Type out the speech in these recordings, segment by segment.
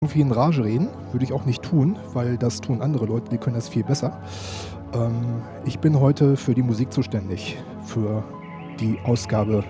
Irgendwie in Rage reden, würde ich auch nicht tun, weil das tun andere Leute, die können das viel besser. Ich bin heute für die Musik zuständig, für die Ausgabe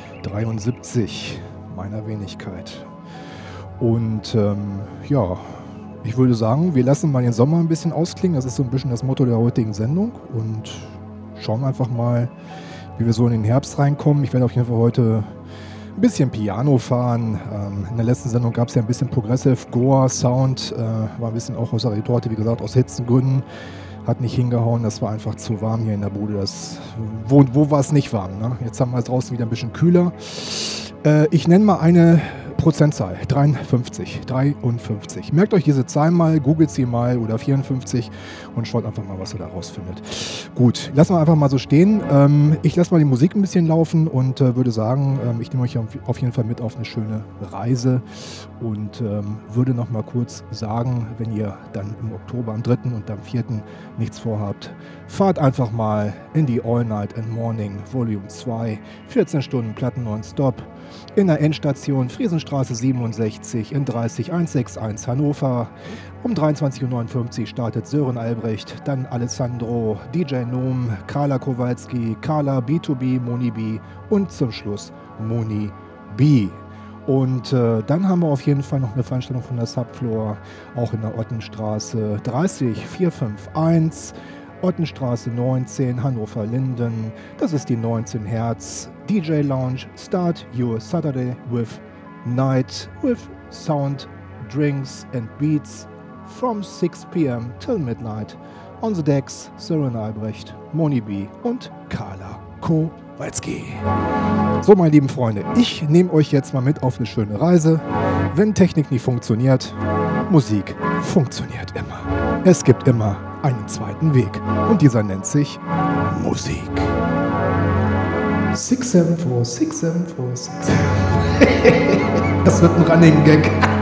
73 meiner Wenigkeit. Und ja, ich würde sagen, wir lassen mal den Sommer ein bisschen ausklingen. Das ist so ein bisschen das Motto der heutigen Sendung und schauen einfach mal, wie wir so in den Herbst reinkommen. Ich werde auf jeden Fall heute ein bisschen Piano fahren. In der letzten Sendung gab es ja ein bisschen Progressive Goa Sound, war ein bisschen auch aus der Retorte, wie gesagt, aus Hitzengründen. Hat nicht hingehauen, das war einfach zu warm hier in der Bude. Wo war es nicht warm? Ne? Jetzt haben wir es draußen wieder ein bisschen kühler. Ich nenne mal eine Prozentzahl, 53. Merkt euch diese Zahl mal, googelt sie mal oder 54 und schaut einfach mal, was ihr da rausfindet. Gut, lassen wir einfach mal so stehen. Ich lasse mal die Musik ein bisschen laufen und würde sagen, ich nehme euch auf jeden Fall mit auf eine schöne Reise und würde noch mal kurz sagen, wenn ihr dann im Oktober am 3. und am 4. nichts vorhabt, fahrt einfach mal in die All Night and Morning Volume 2, 14 Stunden Platten nonstop, in der Endstation Friesenstraße 67 in 30161 Hannover. Um 23:59 Uhr startet Sören Albrecht, dann Alessandro, DJ Noom, Carla Kowalski, Carla B2B, Moni B und zum Schluss Moni B. Und dann haben wir auf jeden Fall noch eine Veranstaltung von der Subfloor, auch in der Ottenstraße 30451. Ottenstraße 19, Hannover-Linden. Das ist die 19 Hertz DJ Lounge. Start your Saturday with night with sound, drinks and beats from 6 p.m. till midnight. On the decks Sören Albrecht, Moni B und Carla Kowalski. So, meine lieben Freunde, ich nehme euch jetzt mal mit auf eine schöne Reise. Wenn Technik nicht funktioniert, Musik funktioniert immer. Es gibt immer einen zweiten Weg und dieser nennt sich Musik. 674, 674, 674. Das wird ein Running Gag.